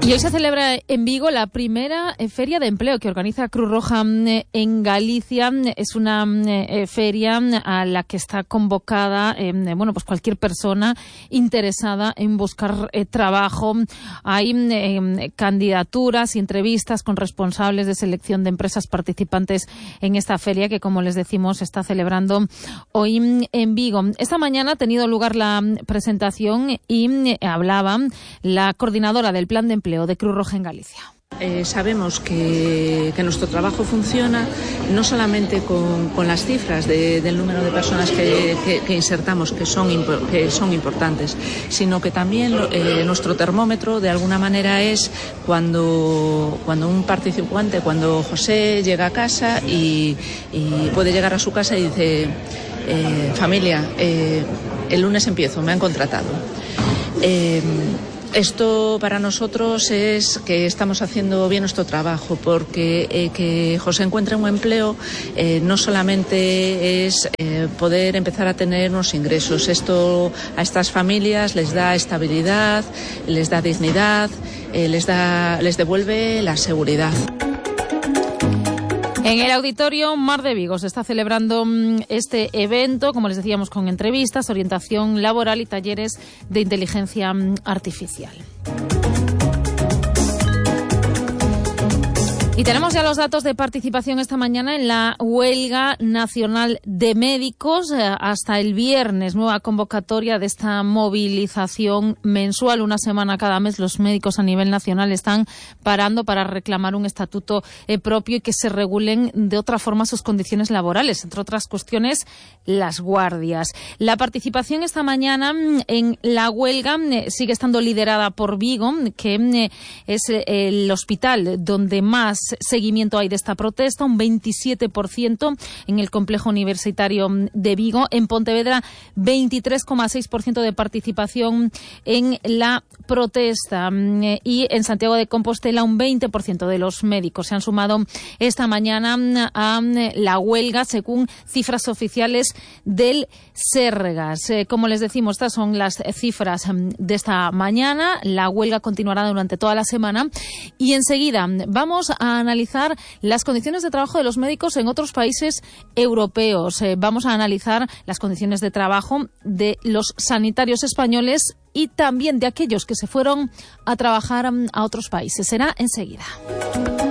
Y hoy se celebra en Vigo la primera feria de empleo que organiza Cruz Roja en Galicia. Es una feria a la que está convocada pues cualquier persona interesada en buscar trabajo. Hay candidaturas y entrevistas con responsables de selección de empresas participantes en esta feria que, como les decimos, se está celebrando hoy en Vigo. Esta mañana ha tenido lugar la presentación y hablaba la coordinadora del Plan de Empleo de Cruz Roja en Galicia. Sabemos que nuestro trabajo funciona no solamente con las cifras del número de personas que insertamos, que son importantes, sino que también nuestro termómetro de alguna manera es cuando un participante, cuando José llega a casa y puede llegar a su casa y dice, familia, el lunes empiezo, me han contratado. Esto para nosotros es que estamos haciendo bien nuestro trabajo, porque que José encuentre un empleo no solamente es poder empezar a tener unos ingresos. Esto a estas familias les da estabilidad, les da dignidad, les devuelve la seguridad. En el Auditorio Mar de Vigo se está celebrando este evento, como les decíamos, con entrevistas, orientación laboral y talleres de inteligencia artificial. Y tenemos ya los datos de participación esta mañana en la Huelga Nacional de Médicos. Hasta el viernes, nueva convocatoria de esta movilización mensual. Una semana cada mes los médicos a nivel nacional están parando para reclamar un estatuto propio y que se regulen de otra forma sus condiciones laborales, entre otras cuestiones, las guardias. La participación esta mañana en la huelga sigue estando liderada por Vigo, que es el hospital donde más seguimiento hay de esta protesta, un 27% en el complejo universitario de Vigo. En Pontevedra, 23,6% de participación en la protesta. Y en Santiago de Compostela, un 20% de los médicos se han sumado esta mañana a la huelga, según cifras oficiales del Sergas. Como les decimos, estas son las cifras de esta mañana. La huelga continuará durante toda la semana. Y enseguida vamos a analizar las condiciones de trabajo de los médicos en otros países europeos. Vamos a analizar las condiciones de trabajo de los sanitarios españoles y también de aquellos que se fueron a trabajar a otros países. Será enseguida.